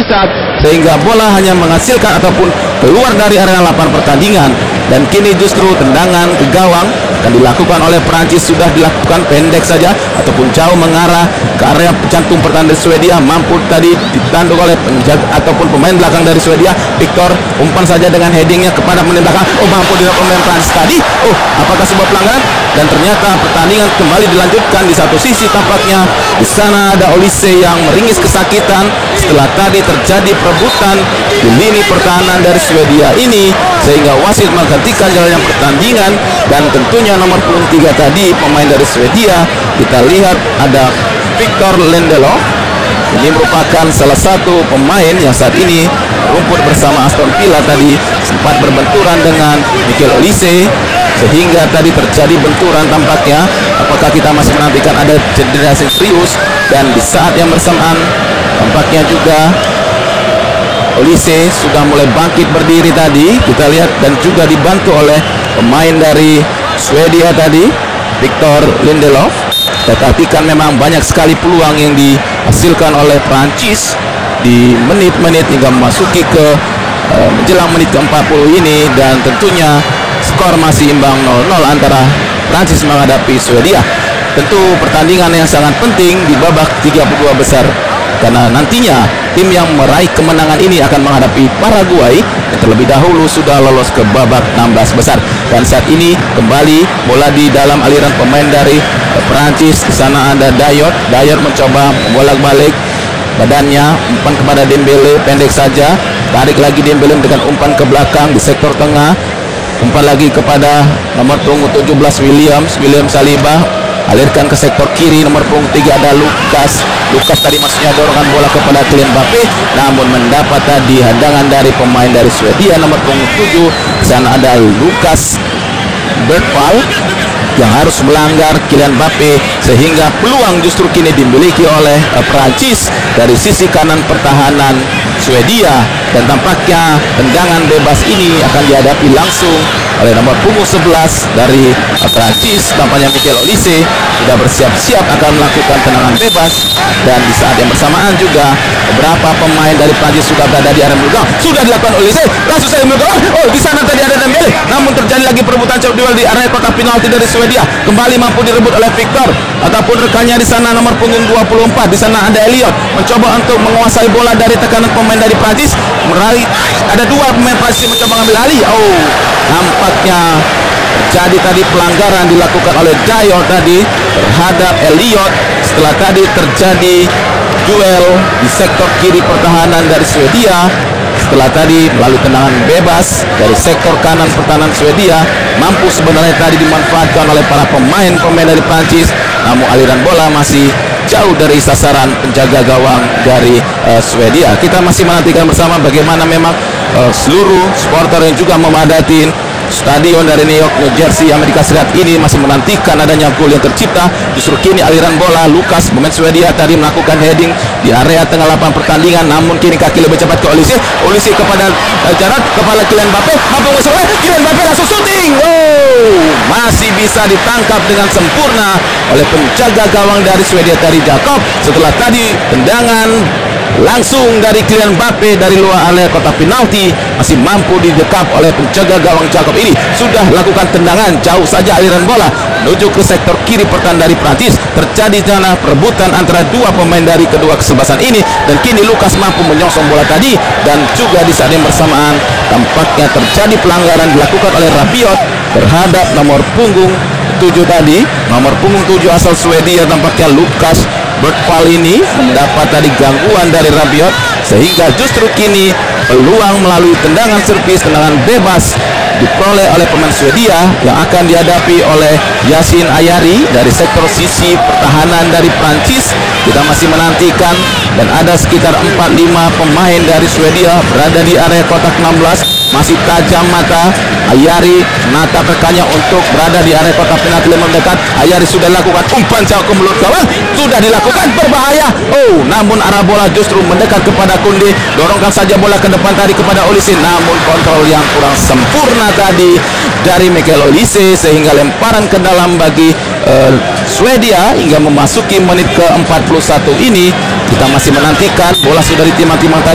ketat sehingga bola hanya menghasilkan ataupun keluar dari area lapangan pertandingan. Dan kini justru tendangan ke gawang akan dilakukan oleh Prancis, sudah dilakukan pendek saja ataupun jauh mengarah ke area jantung pertahanan dari Swedia. Mampu tadi ditanduk oleh penjaga ataupun pemain belakang dari Swedia, Victor. Umpan saja dengan headingnya kepada pemain belakang. Mampu dilakukan pemain Prancis tadi. Apakah sebuah pelanggaran? Dan ternyata pertandingan kembali dilanjutkan. Di satu sisi tampaknya di sana ada Olise yang meringis kesakitan setelah tadi terjadi perebutan di lini pertahanan dari Swedia ini, sehingga wasit menghentikan jalannya pertandingan. Dan tentunya nomor punggung 3 tadi pemain dari Swedia, kita lihat ada Victor Lindelof. Ini merupakan salah satu pemain yang saat ini rumput bersama Aston Villa, tadi sempat berbenturan dengan Michael Olise sehingga tadi terjadi benturan tampaknya. Apakah kita masih menantikan ada cedera yang serius? Dan di saat yang bersamaan tampaknya juga Olise sudah mulai bangkit berdiri tadi, kita lihat, dan juga dibantu oleh pemain dari Swedia tadi, Victor Lindelof. Perhatikan memang banyak sekali peluang yang dihasilkan oleh Prancis di menit-menit hingga memasuki ke menjelang menit ke-40 ini. Dan tentunya skor masih imbang 0-0 antara Prancis menghadapi Swedia. Tentu pertandingan yang sangat penting di babak 32 besar, karena nantinya tim yang meraih kemenangan ini akan menghadapi Paraguay yang terlebih dahulu sudah lolos ke babak 16 besar. Dan saat ini kembali bola di dalam aliran pemain dari Prancis. Di sana ada Dayot. Dayot mencoba bolak-balik badannya, umpan kepada Dembele pendek saja, tarik lagi Dembele dengan umpan ke belakang di sektor tengah, umpan lagi kepada nomor punggung 17 William Saliba, alirkan ke sektor kiri. Nomor punggung 3 ada Lukas tadi maksudnya dorongan bola kepada Kylian Mbappe, namun mendapat tadi hadangan dari pemain dari Swedia nomor punggung 7. Di sana ada Lukas Bergvall yang harus melanggar Kylian Mbappe, sehingga peluang justru kini dimiliki oleh Prancis dari sisi kanan pertahanan Swedia. Dan tampaknya tendangan bebas ini akan dihadapi langsung oleh nomor punggung 11 dari Prancis. Tampaknya Michael Olise sudah bersiap-siap akan melakukan tendangan bebas. Dan di saat yang bersamaan juga beberapa pemain dari Prancis sudah berada di area belakang. Sudah dilakukan Olise, langsung saya belakang. Di sana tadi ada Dembele, namun terjadi lagi perebutan duel di area kotak penalti dari Swedia. Kembali mampu direbut oleh Victor ataupun rekannya di sana nomor punggung 24. Di sana ada Elliot mencoba untuk menguasai bola dari tekanan pemain dari Prancis. Meraih ada dua pemain Prancis mencoba mengambil alih. Nampaknya terjadi tadi pelanggaran dilakukan oleh Dayot tadi terhadap Elliot setelah tadi terjadi duel di sektor kiri pertahanan dari Swedia. Setelah tadi melalui tendangan bebas dari sektor kanan pertahanan Swedia, mampu sebenarnya tadi dimanfaatkan oleh para pemain dari Prancis, namun aliran bola masih jauh dari sasaran penjaga gawang dari Swedia. Kita masih menantikan bersama bagaimana memang seluruh supporter yang juga memadati stadion dari New York, New Jersey, Amerika Serikat ini masih menantikan adanya gol yang tercipta. Justru kini aliran bola, Lukas pemain Swedia tadi melakukan heading di area tengah lapangan pertandingan, namun kini kaki lebih cepat ke Olise kepada jarak kepala Kylian Mbappe, mampu mengeser, Kylian Mbappe langsung syuting. Masih bisa ditangkap dengan sempurna oleh penjaga gawang dari Swedia tadi, Jakob. Setelah tadi tendangan langsung dari Kylian Mbappe dari luar area kotak penalti, masih mampu didekap oleh penjaga gawang Jakob ini. Sudah lakukan tendangan jauh saja aliran bola menuju ke sektor kiri pertahanan dari Prancis. Terjadi sana perebutan antara dua pemain dari kedua kesebelasan ini, dan kini Lukas mampu menyongsong bola tadi. Dan juga di saat yang bersamaan tampaknya terjadi pelanggaran dilakukan oleh Rabiot terhadap nomor punggung 7 tadi, nomor punggung 7 asal Swedia, tampaknya Lukas Bergvall ini mendapat tadi gangguan dari Rabiot, sehingga justru kini peluang melalui tendangan servis, tendangan bebas diperoleh oleh pemain Swedia yang akan dihadapi oleh Yasin Ayari dari sektor sisi pertahanan dari Prancis. Kita masih menantikan, dan ada sekitar 4-5 pemain dari Swedia berada di area kotak 16. Masih tajam mata Ayari menatap rekannya untuk berada di area kotak penalti yang mendekat. Ayari sudah lakukan umpan jauh ke mulut gawang, sudah dilakukan, berbahaya. Namun arah bola justru mendekat kepada Kunde. Dorongkan saja bola ke depan tadi kepada Olise, namun kontrol yang kurang sempurna tadi dari Michael Olise, sehingga lemparan ke dalam bagi Swedia hingga memasuki menit ke-41 ini. Kita masih menantikan, bola sudah ditimang-timang tadi